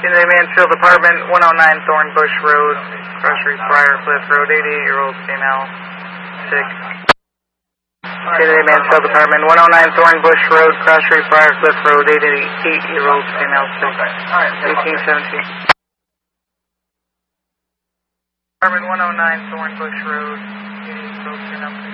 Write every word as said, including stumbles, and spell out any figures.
Unity Mansfield Apartment, one oh nine Thornbush Road, Crossery Briarcliff Road, eighty-eight-year-old female, sick. Unity Mansfield Apartment, one oh nine Thornbush Road, Crossery Briarcliff Road, eighty-eight-year-old female, sick. eighteen seventeen. Apartment one oh nine Thornbush Road, eighty-eight-year-old female, sick.